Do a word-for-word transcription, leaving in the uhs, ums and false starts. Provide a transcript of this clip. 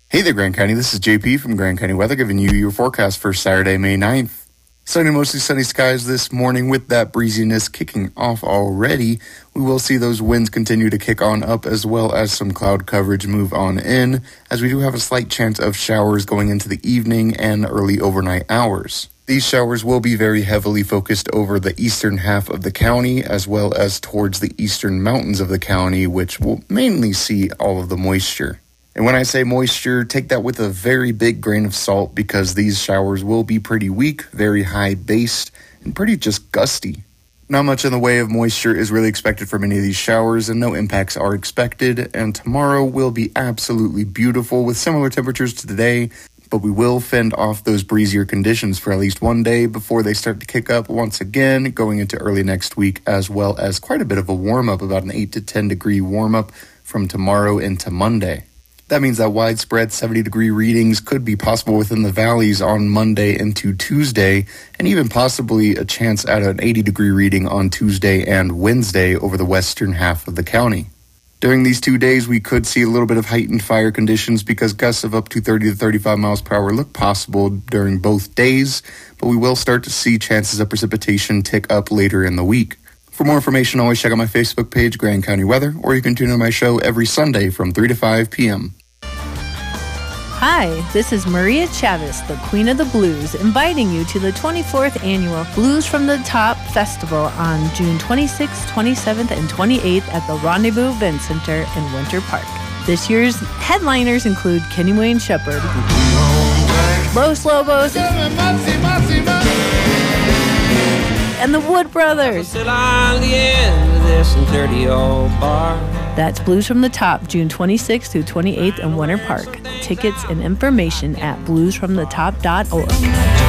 Hey there, Grand County. This is J P from Grand County Weather, giving you your forecast for Saturday, May ninth. Sunny, mostly sunny skies this morning with that breeziness kicking off already. We will see those winds continue to kick on up as well as some cloud coverage move on in, as we do have a slight chance of showers going into the evening and early overnight hours. These showers will be very heavily focused over the eastern half of the county as well as towards the eastern mountains of the county, which will mainly see all of the moisture. And when I say moisture, take that with a very big grain of salt because these showers will be pretty weak, very high-based, and pretty just gusty. Not much in the way of moisture is really expected from any of these showers, and no impacts are expected. And tomorrow will be absolutely beautiful with similar temperatures to today, but we will fend off those breezier conditions for at least one day before they start to kick up once again, going into early next week, as well as quite a bit of a warm-up, about an eight to ten degree warm-up from tomorrow into Monday. That means that widespread seventy degree readings could be possible within the valleys on Monday into Tuesday, and even possibly a chance at an eighty degree reading on Tuesday and Wednesday over the western half of the county. During these two days, we could see a little bit of heightened fire conditions because gusts of up to thirty to thirty-five miles per hour look possible during both days, but we will start to see chances of precipitation tick up later in the week. For more information, always check out my Facebook page, Grand County Weather, or you can tune in my show every Sunday from three to five p.m. Hi, this is Maria Chavez, the Queen of the Blues, inviting you to the twenty-fourth Annual Blues from the Top Festival on June twenty-sixth, twenty-seventh, and twenty-eighth at the Rendezvous Event Center in Winter Park. This year's headliners include Kenny Wayne Shepherd, Los Lobos, and the Wood Brothers. That's Blues from the Top, June twenty-sixth through twenty-eighth in Winter Park. Tickets and information at blues from the top dot org.